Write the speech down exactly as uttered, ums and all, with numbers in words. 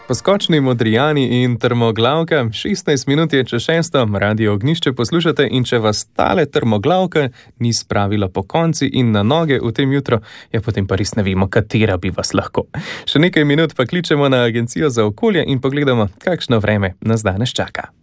Poskočni Modrijani in trmoglavka, šestnajst minut je čez šesto, Radio Ognjišče poslušate in če vas tale trmoglavka ni spravila po konci in na noge v tem jutro, ja potem pa res ne vemo, katera bi vas lahko. Še nekaj minut pa kličemo na Agencijo za okolje in pogledamo, kakšno vreme nas danes čaka.